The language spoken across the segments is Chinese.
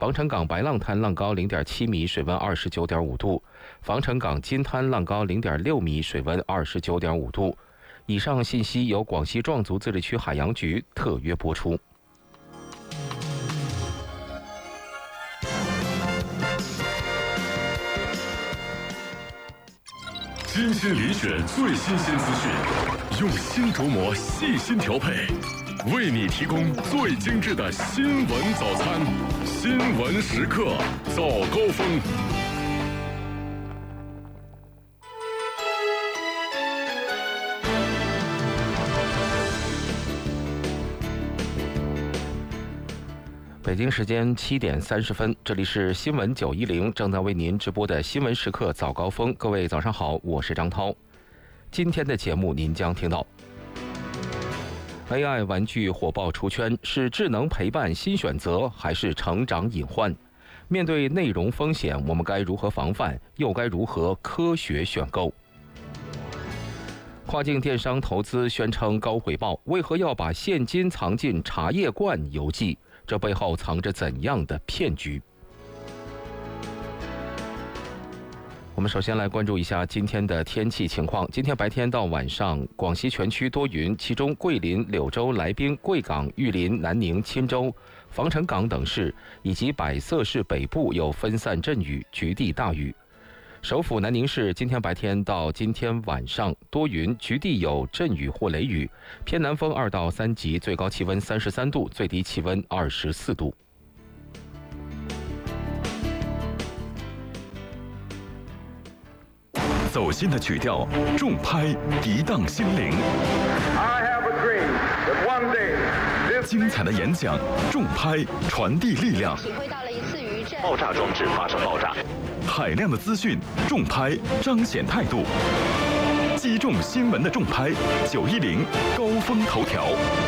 防城港白浪滩浪高0.7米，水温29.5度；防城港金滩浪高0.6米，水温29.5度。以上信息由广西壮族自治区海洋局特约播出。 精心遴选最新鲜资讯，用心琢磨，细心调配，为你提供最精致的新闻早餐。新闻时刻早高峰。 北京时间7点30分，这里是新闻910，正在为您直播的新闻时刻早高峰。各位早上好，我是张涛。今天的节目您将听到 AI 玩具火爆出圈，是智能陪伴新选择，还是成长隐患？面对内容风险，我们该如何防范，又该如何科学选购？跨境电商投资宣称高回报，为何要把现金藏进茶叶罐邮寄？这背后藏着怎样的骗局？我们首先来关注一下今天的天气情况。今天白天到晚上，广西全区多云，其中桂林、柳州、来宾、贵港、玉林、南宁、钦州、防城港等市以及百色市北部有分散阵雨，局地大雨。首府南宁市今天白天到今天晚上多云，局地有阵雨或雷雨，偏南风2到3级，最高气温33度，最低气温24度。 走心的曲调，重拍涤荡心灵。精彩的演讲，重拍传递力量。 体会到了一次余震， 爆炸装置发生爆炸。海量的资讯，重拍彰显态度。击中新闻的重拍，910高峰头条。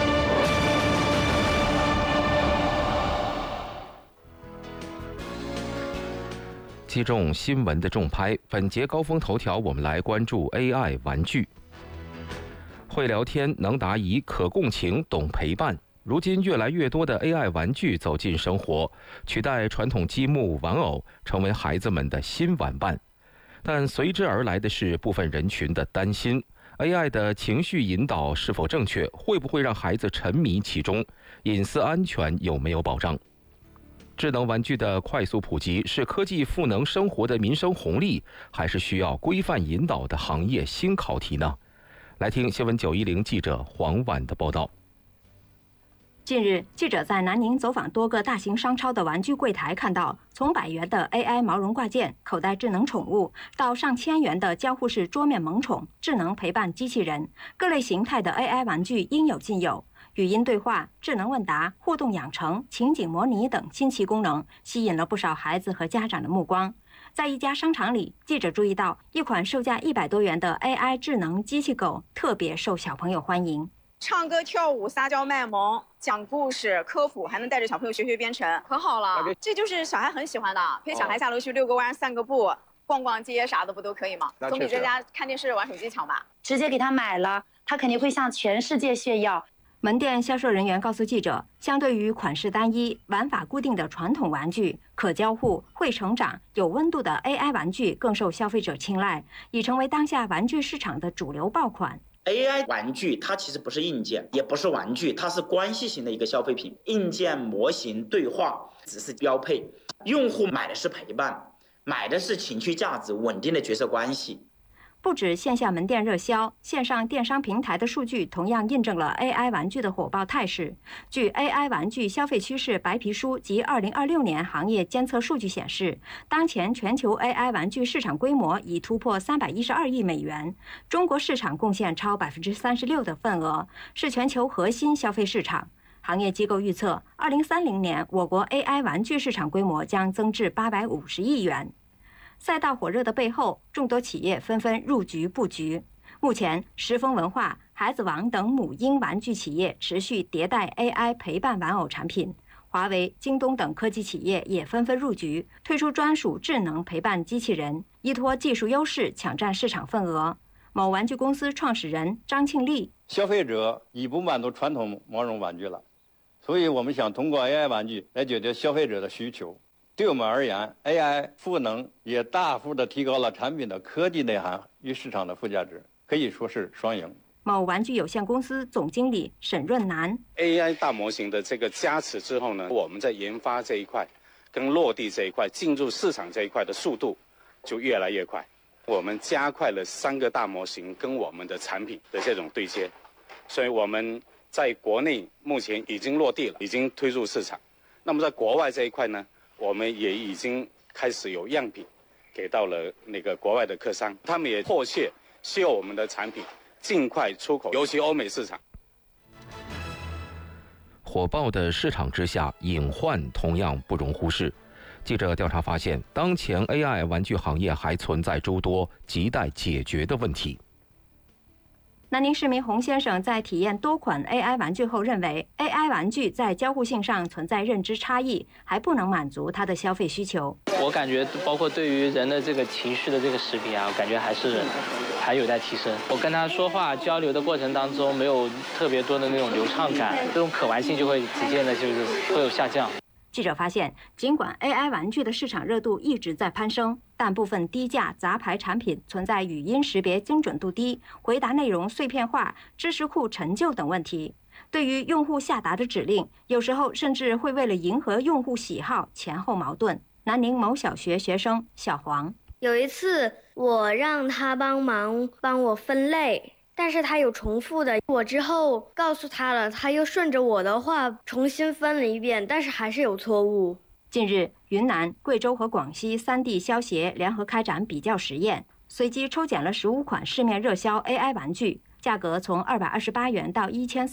击中新闻的重拍，本节高峰头条我们来关注 AI 玩具。会聊天，能答疑，可共情，懂陪伴。如今越来越多的 AI 玩具走进生活，取代传统积木玩偶，成为孩子们的新玩伴。但随之而来的是部分人群的担心 ：AI 的情绪引导是否正确？会不会让孩子沉迷其中？隐私安全有没有保障？智能玩具的快速普及是科技赋能生活的民生红利，还是需要规范引导的行业新考题呢？来听新闻910记者黄婉的报道。 近日，记者在南宁走访多个大型商超的玩具柜台，看到从100元的 AI 毛绒挂件、口袋智能宠物，到上千元的交互式桌面萌宠、智能陪伴机器人，各类形态的 AI 玩具应有尽有。语音对话、智能问答、互动养成、情景模拟等新奇功能，吸引了不少孩子和家长的目光。在一家商场里，记者注意到一款售价100多元的 AI 智能机器狗特别受小朋友欢迎。 唱歌跳舞撒娇卖萌，讲故事科普，还能带着小朋友学学编程，可好了。这就是小孩很喜欢的，陪小孩下楼去遛个弯、散个步、逛逛街啥的，不都可以吗？总比在家看电视玩手机强吧？ 直接给他买了，他肯定会向全世界炫耀。 门店销售人员告诉记者，相对于款式单一、玩法固定的传统玩具，可交互、会成长、有温度的 AI 玩具更受消费者青睐，已成为当下玩具市场的主流爆款。 AI 玩具它其实不是硬件，也不是玩具，它是关系型的一个消费品。硬件模型对话只是标配，用户买的是陪伴，买的是情绪价值、稳定的角色关系。 不止线下门店热销，线上电商平台的数据同样印证了 AI 玩具的火爆态势。据 AI 玩具消费趋势白皮书及2026年行业监测数据显示，当前全球 AI 玩具市场规模已突破312亿美元，中国市场贡献超36%的份额，是全球核心消费市场。行业机构预测，2030年我国 AI 玩具市场规模将增至850亿元。赛道火热的背后，众多企业纷纷入局布局。目前，时风文化、孩子王等母婴玩具企业持续迭代 AI 陪伴玩偶产品，华为、京东等科技企业也纷纷入局，推出专属智能陪伴机器人，依托技术优势抢占市场份额。某玩具公司创始人张庆利： 消费者已不满足传统毛绒玩具了，所以我们想通过 AI 玩具来解决消费者的需求。 对我们而言 ，AI 赋能也大幅地提高了产品的科技内涵与市场的附加值，可以说是双赢。 某玩具有限公司总经理沈润南 ：AI 大模型的这个加持之后呢，我们在研发这一块、跟落地这一块、进入市场这一块的速度就越来越快。我们加快了3个大模型跟我们的产品的这种对接，所以我们在国内目前已经落地了，已经推入市场。那么在国外这一块呢，我们也已经开始有样品给到了那个国外的客商，他们也迫切需要我们的产品尽快出口，尤其欧美市场。 火爆的市场之下，隐患同样不容忽视。记者调查发现，当前 AI 玩具行业还存在诸多亟待解决的问题。 南宁市民洪先生在体验多款 AI 玩具后认为 ，AI 玩具在交互性上存在认知差异，还不能满足他的消费需求。 我感觉，包括对于人的这个情绪的这个识别啊，我感觉还有待提升。我跟他说话交流的过程当中，没有特别多的那种流畅感，这种可玩性就会直接的就是会有下降。 记者发现，尽管 AI 玩具的市场热度一直在攀升，但部分低价杂牌产品存在语音识别精准度低、回答内容碎片化、知识库陈旧等问题。对于用户下达的指令，有时候甚至会为了迎合用户喜好前后矛盾。南宁某小学学生小黄， 有一次我让他帮我分类，但是他有重复的，我之后告诉他了，他又顺着我的话重新分了一遍，但是还是有错误。 近日，云南、贵州和广西3地消协联合开展比较实验，随机抽检了15款市面热销 AI 玩具，价格从228元到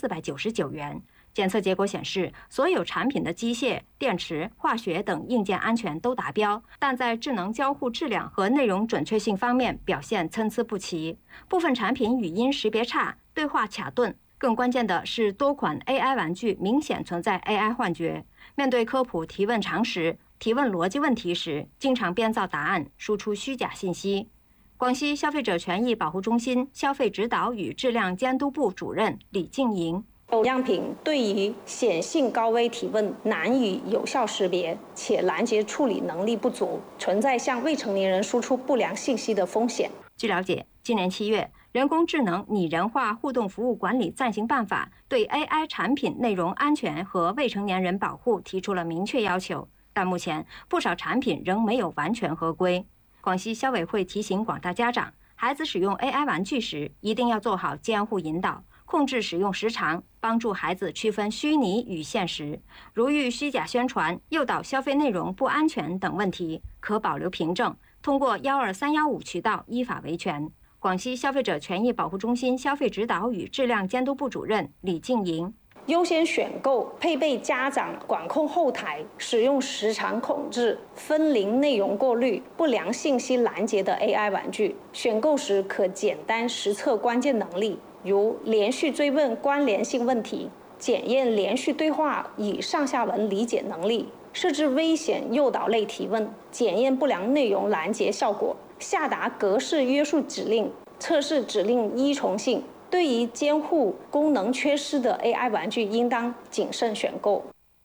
1499元。检测结果显示，所有产品的机械、电池、化学等硬件安全都达标，但在智能交互质量和内容准确性方面表现参差不齐。部分产品语音识别差，对话卡顿。更关键的是，多款 AI 玩具明显存在 AI 幻觉。面对科普提问常识、提问逻辑问题时，经常编造答案，输出虚假信息。广西消费者权益保护中心消费指导与质量监督部主任李静莹。 有样品对于显性高危提问难以有效识别，且拦截处理能力不足，存在向未成年人输出不良信息的风险。 据了解，今年7月，人工智能拟人化互动服务管理暂行办法对 AI 产品内容安全和未成年人保护提出了明确要求，但目前不少产品仍没有完全合规。广西消委会提醒广大家长，孩子使用 AI 玩具时，一定要做好监护引导，控制使用时长，帮助孩子区分虚拟与现实。如遇虚假宣传、诱导消费内容不安全等问题，可保留凭证，通过12315渠道依法维权。广西消费者权益保护中心消费指导与质量监督部主任李静莹。 优先选购配备家长管控后台、使用时长控制、分龄内容过滤、不良信息拦截的 AI 玩具。选购时可简单实测关键能力，如连续追问关联性问题，检验连续对话与上下文理解能力，设置危险诱导类提问，检验不良内容拦截效果，下达格式约束指令，测试指令依从性。对于监护功能缺失的 AI 玩具，应当谨慎选购。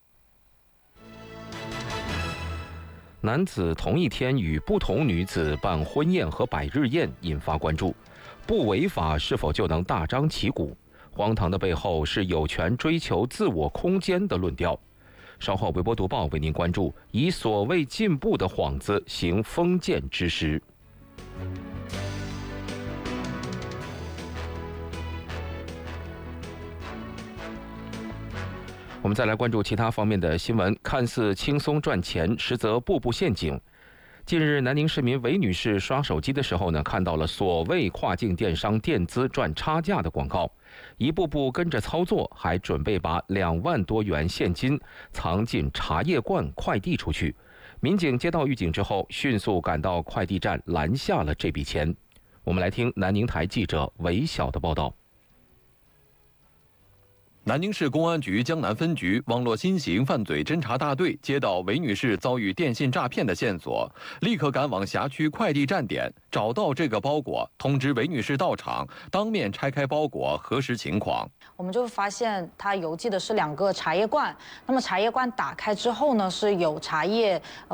男子同一天与不同女子办婚宴和百日宴，引发关注。不违法是否就能大张旗鼓？荒唐的背后是有权追求自我空间的论调。稍后微博读报为您关注，以所谓进步的幌子行封建之实。我们再来关注其他方面的新闻，看似轻松赚钱，实则步步陷阱。近日，南宁市民韦女士刷手机的时候呢，看到了所谓跨境电商垫资赚差价的广告，一步步跟着操作，还准备把2万多元现金藏进茶叶罐快递出去。民警接到预警之后，迅速赶到快递站拦下了这笔钱。我们来听南宁台记者韦晓的报道。 南宁市公安局江南分局网络新型犯罪侦查大队接到韦女士遭遇电信诈骗的线索，立刻赶往辖区快递站点，找到这个包裹，通知韦女士到场，当面拆开包裹核实情况。 我们就发现它邮寄的是2个茶叶罐，那么茶叶罐打开之后呢，是有茶叶